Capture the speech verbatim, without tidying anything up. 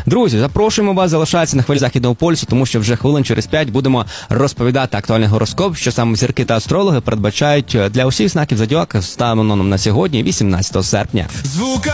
Друзі, запрошуємо вас, залишатися на хвилі Західного полюсу, тому що вже хвилин через п'ять будемо розповідати актуальний гороскоп, що саме зірки та астрологи передбачають для усіх знаків зодіака станом на сьогодні, вісімнадцятого серпня.